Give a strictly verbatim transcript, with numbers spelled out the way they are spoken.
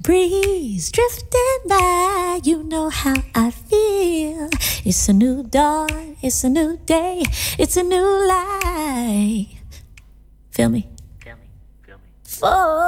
breeze drifting by, you know how I feel. It's a new dawn, it's a new day, it's a new life. Feel me? Feel me, feel me. For